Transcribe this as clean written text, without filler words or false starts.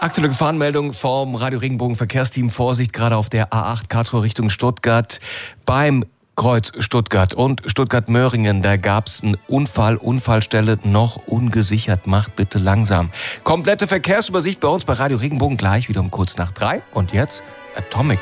Aktuelle Gefahrenmeldung vom Radio Regenbogen Verkehrsteam. Vorsicht, gerade auf der A8 Karlsruhe Richtung Stuttgart. Beim Kreuz Stuttgart und Stuttgart-Möhringen, da gab's einen Unfall. Unfallstelle noch ungesichert. Macht bitte langsam. Komplette Verkehrsübersicht bei uns bei Radio Regenbogen gleich wieder um kurz nach 3. Und jetzt Atomic.